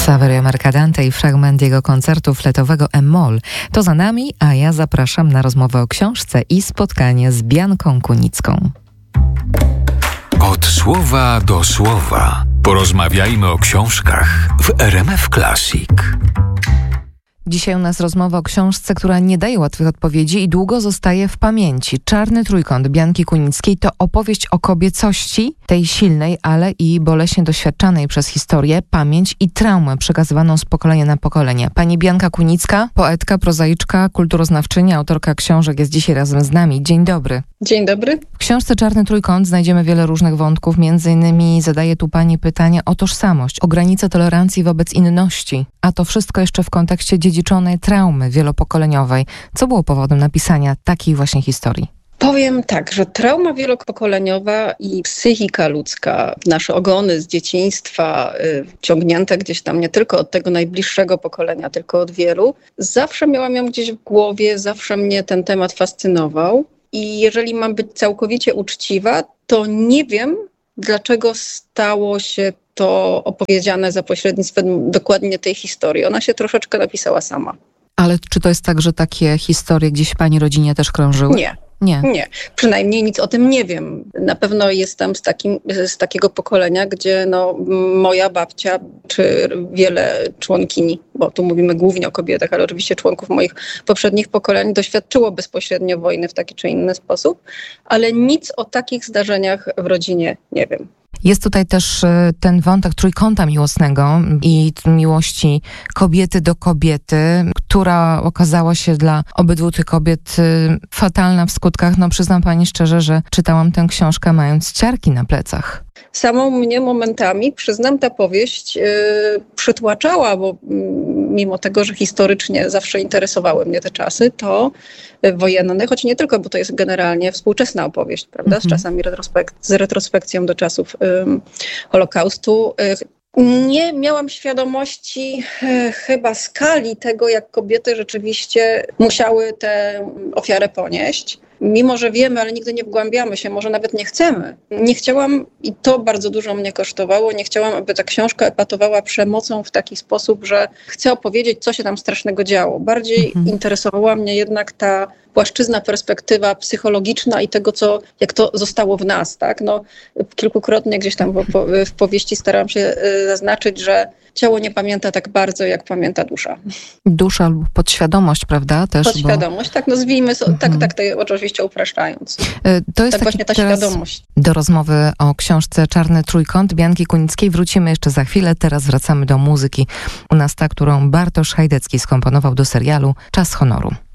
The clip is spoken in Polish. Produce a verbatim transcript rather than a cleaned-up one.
Saverio Mercadante i fragment jego koncertu fletowego E-moll. To za nami, a ja zapraszam na rozmowę o książce i spotkanie z Bianką Kunicką. Od słowa do słowa porozmawiajmy o książkach w R M F Classic. Dzisiaj u nas rozmowa o książce, która nie daje łatwych odpowiedzi i długo zostaje w pamięci. Czarny trójkąt Bianki Kunickiej to opowieść o kobiecości, tej silnej, ale i boleśnie doświadczanej przez historię, pamięć i traumę przekazywaną z pokolenia na pokolenie. Pani Bianka Kunicka, poetka, prozaiczka, kulturoznawczyni, autorka książek jest dzisiaj razem z nami. Dzień dobry. Dzień dobry. W książce Czarny trójkąt znajdziemy wiele różnych wątków, między innymi zadaje tu pani pytanie o tożsamość, o granice tolerancji wobec inności, a to wszystko jeszcze w kontekście dziedziczonej traumy wielopokoleniowej. Co było powodem napisania takiej właśnie historii? Powiem tak, że trauma wielopokoleniowa i psychika ludzka, nasze ogony z dzieciństwa, y, ciągnięte gdzieś tam nie tylko od tego najbliższego pokolenia, tylko od wielu, zawsze miałam ją gdzieś w głowie, zawsze mnie ten temat fascynował. I jeżeli mam być całkowicie uczciwa, to nie wiem, dlaczego stało się to opowiedziane za pośrednictwem dokładnie tej historii. Ona się troszeczkę napisała sama. Ale czy to jest tak, że takie historie gdzieś w pani rodzinie też krążyły? Nie. Nie. Nie, przynajmniej nic o tym nie wiem. Na pewno jestem z, takim, z takiego pokolenia, gdzie no, moja babcia, czy wiele członkini, bo tu mówimy głównie o kobietach, ale oczywiście członków moich poprzednich pokoleń doświadczyło bezpośrednio wojny w taki czy inny sposób, ale nic o takich zdarzeniach w rodzinie nie wiem. Jest tutaj też ten wątek trójkąta miłosnego i miłości kobiety do kobiety, która okazała się dla obydwu tych kobiet fatalna w skutkach. No przyznam pani szczerze, że czytałam tę książkę mając ciarki na plecach. Samą mnie momentami, przyznam, ta powieść yy, przytłaczała, bo yy, mimo tego, że historycznie zawsze interesowały mnie te czasy, to yy, wojenne, choć nie tylko, bo to jest generalnie współczesna opowieść, prawda, mm-hmm. z czasami retrospek- z retrospekcją do czasów yy, Holokaustu. Yy, Nie miałam świadomości e, chyba skali tego, jak kobiety rzeczywiście musiały tę ofiarę ponieść. Mimo że wiemy, ale nigdy nie wgłębiamy się, może nawet nie chcemy. Nie chciałam, i to bardzo dużo mnie kosztowało, nie chciałam, aby ta książka epatowała przemocą w taki sposób, że chcę opowiedzieć, co się tam strasznego działo. Bardziej mhm. interesowała mnie jednak ta płaszczyzna, perspektywa psychologiczna i tego, co, jak to zostało w nas. Tak? No, kilkukrotnie gdzieś tam w, w powieści starałam się y, zaznaczyć, że ciało nie pamięta tak bardzo, jak pamięta dusza. Dusza lub podświadomość, prawda? Też, podświadomość, bo... tak nazwijmy, so, mhm. tak, tak to oczywiście upraszczając. To jest tak właśnie ta świadomość. Do rozmowy o książce Czarny trójkąt Bianki Kunickiej wrócimy jeszcze za chwilę. Teraz wracamy do muzyki. U nas ta, którą Bartosz Hajdecki skomponował do serialu Czas honoru.